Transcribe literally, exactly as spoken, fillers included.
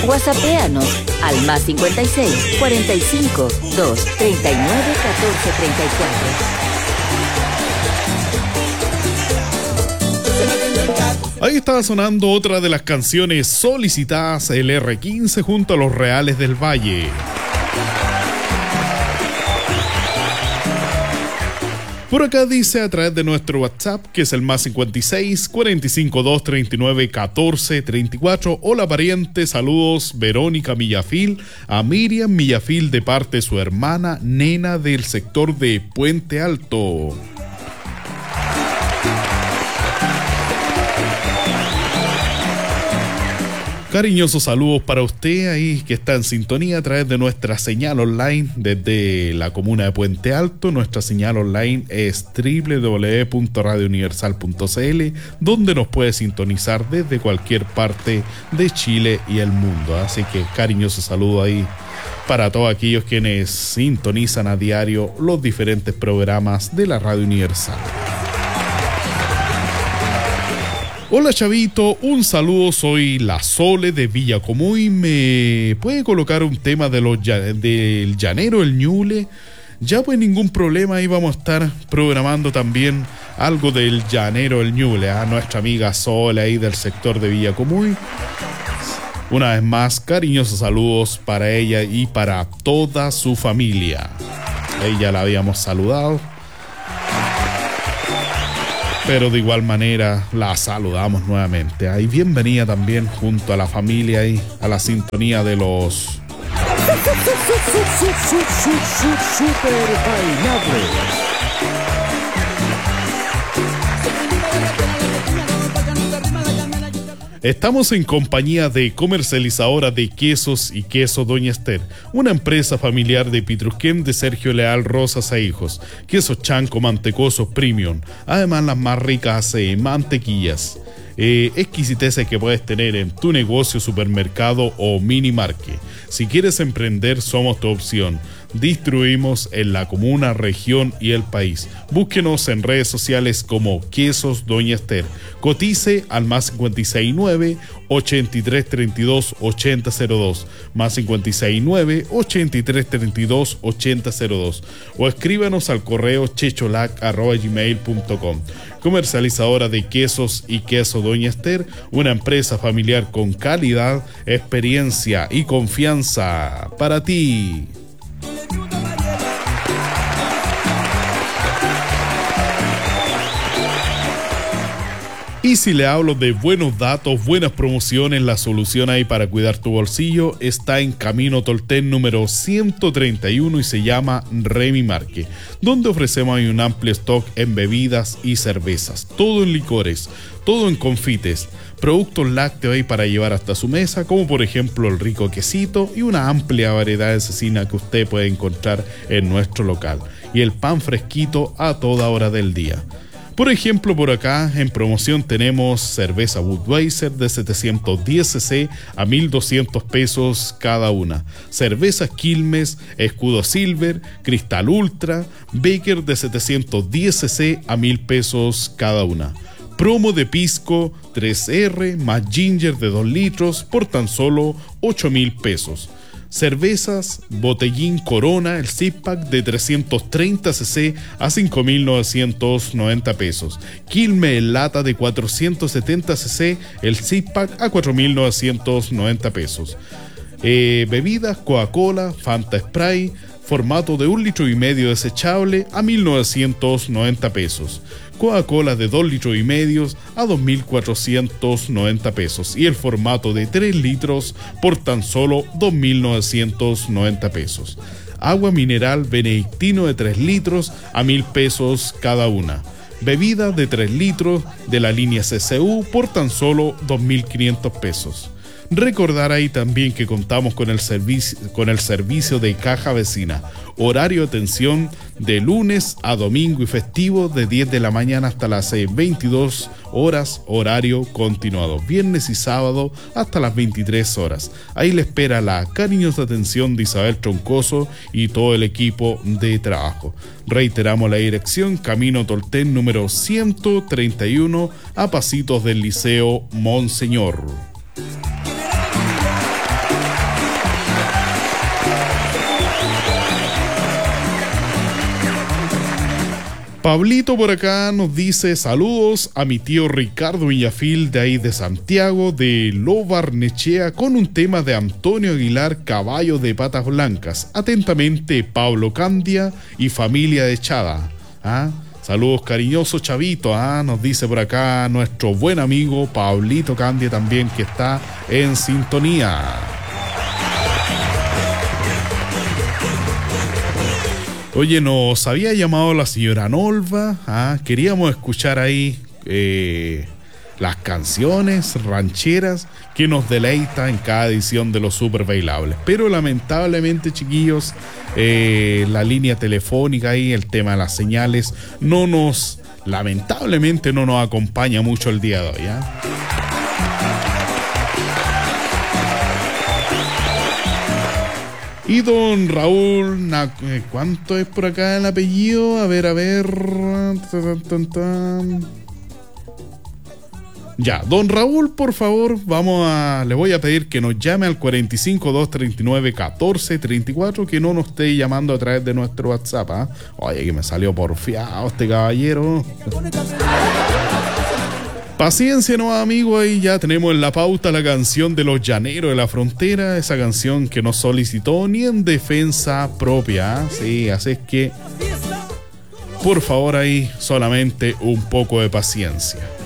WhatsAppéanos al más cincuenta y seis, cuarenta y cinco, dos, treinta y nueve, catorce, treinta y cuatro. Ahí estaba sonando otra de las canciones solicitadas, el erre quince junto a los Reales del Valle. Por acá dice a través de nuestro WhatsApp, que es el más cincuenta y seis, cuarenta y cinco, dos, treinta y nueve, catorce, treinta y cuatro. Hola pariente, saludos Verónica Millafil, a Miriam Millafil de parte de su hermana Nena del sector de Puente Alto. Cariñosos saludos para usted ahí que está en sintonía a través de nuestra señal online desde la comuna de Puente Alto. Nuestra señal online es doble u doble u doble u punto radio universal punto ce ele, donde nos puede sintonizar desde cualquier parte de Chile y el mundo. Así que cariñosos saludos ahí para todos aquellos quienes sintonizan a diario los diferentes programas de la Radio Universal. Hola chavito, un saludo, soy la Sole de Villacomuy. ¿Me puede colocar un tema de los, del Llanero el Ñuble? Ya pues ningún problema, ahí vamos a estar programando también algo del Llanero el Ñuble, a nuestra amiga Sole ahí del sector de Villacomuy. Una vez más, cariñosos saludos para ella y para toda su familia. Ella la habíamos saludado, pero de igual manera la saludamos nuevamente. Ahí bienvenida también junto a la familia y a la sintonía de los Super Bailables. Estamos en compañía de comercializadora de quesos y queso Doña Esther, una empresa familiar de Pitrusquén de Sergio Leal Rosas e Hijos. Quesos chanco mantecosos premium, además las más ricas eh, mantequillas. Eh, exquisiteces que puedes tener en tu negocio, supermercado o mini market. Si quieres emprender, somos tu opción. Distribuimos en la comuna, región y el país. Búsquenos en redes sociales como Quesos Doña Esther. Cotice al más cincuenta y seis nueve, ochenta y tres treinta y dos, ochenta cero dos, más cincuenta y seis nueve, ochenta y tres treinta y dos, ochenta cero dos, o escríbanos al correo checholac arroba gmail punto com. Comercializadora de quesos y queso Doña Esther, una empresa familiar con calidad, experiencia y confianza para ti. Y si le hablo de buenos datos, buenas promociones, la solución ahí para cuidar tu bolsillo está en Camino Tolten número ciento treinta y uno y se llama Remy Marque, donde ofrecemos ahí un amplio stock en bebidas y cervezas, todo en licores, todo en confites, productos lácteos ahí para llevar hasta su mesa, como por ejemplo el rico quesito y una amplia variedad de cecina que usted puede encontrar en nuestro local, y el pan fresquito a toda hora del día. Por ejemplo, por acá en promoción tenemos cerveza Budweiser de setecientos diez centilitros a mil doscientos pesos cada una. Cervezas Quilmes, Escudo Silver, Cristal Ultra, Becker de setecientos diez centilitros a mil pesos cada una. Promo de pisco tres erre más ginger de dos litros por tan solo ocho mil pesos. Cervezas Botellín Corona, el six-pack de trescientos treinta centilitros a cinco mil novecientos noventa pesos. Quilme en lata de cuatrocientos setenta centilitros, el six-pack a cuatro mil novecientos noventa pesos. Eh, bebidas Coca-Cola, Fanta Spray, formato de un litro y medio desechable a mil novecientos noventa pesos. Coca-Cola de dos litros y medio a dos mil cuatrocientos noventa pesos y el formato de tres litros por tan solo dos mil novecientos noventa pesos. Agua mineral Benedictino de tres litros a mil pesos cada una. Bebida de tres litros de la línea ce ce u por tan solo dos mil quinientos pesos. Recordar ahí también que contamos con el servicio, con el servicio de caja vecina. Horario de atención de lunes a domingo y festivo de diez de la mañana hasta las veintidós horas, horario continuado. Viernes y sábado hasta las veintitrés horas. Ahí le espera la cariñosa atención de Isabel Troncoso y todo el equipo de trabajo. Reiteramos la dirección: Camino Tolten número ciento treinta y uno a pasitos del Liceo Monseñor. Pablito por acá nos dice saludos a mi tío Ricardo Villafil de ahí de Santiago, de Lo Barnechea, con un tema de Antonio Aguilar, Caballo de Patas Blancas. Atentamente, Pablo Candia y familia de Chada. ¿Ah? Saludos cariñosos, Chavito. ¿Ah? Nos dice por acá nuestro buen amigo Pablito Candia también, que está en sintonía. Oye, nos había llamado la señora Nolva, ¿ah? Queríamos escuchar ahí eh, las canciones rancheras que nos deleitan en cada edición de los Super Bailables. Pero lamentablemente, chiquillos, eh, la línea telefónica y el tema de las señales no nos, lamentablemente no nos acompaña mucho el día de hoy, ¿ah? Y don Raúl, ¿cuánto es por acá el apellido? A ver, a ver. Ya, don Raúl, por favor, vamos a, le voy a pedir que nos llame al cuatro cinco, dos tres nueve, uno cuatro tres cuatro, que no nos esté llamando a través de nuestro WhatsApp, ¿eh? Oye, que me salió porfiado este caballero. Paciencia, no, amigo, ahí ya tenemos en la pauta la canción de Los Llaneros de la Frontera, esa canción que no solicitó ni en defensa propia, ¿eh? Sí, así es que, por favor, ahí solamente un poco de paciencia.